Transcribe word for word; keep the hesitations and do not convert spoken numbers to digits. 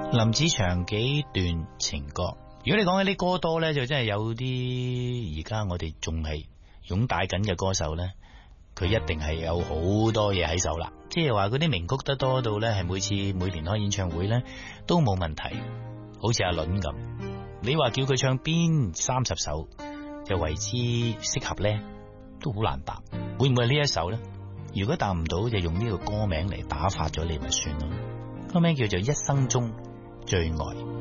林子祥幾段情歌，如果你講起啲歌多咧，就真係有啲而家我哋仲係擁戴緊嘅歌手咧，佢一定係有好多嘢喺手啦。即係話嗰啲名曲得多到咧，係每次每年開演唱會咧都冇問題。好似阿倫咁，你話叫佢唱邊三十首就為之適合咧，都好難答。會唔會係呢一首咧？如果答唔到，就用呢個歌名嚟打發咗你咪算咯。歌名叫做《一生中最愛》。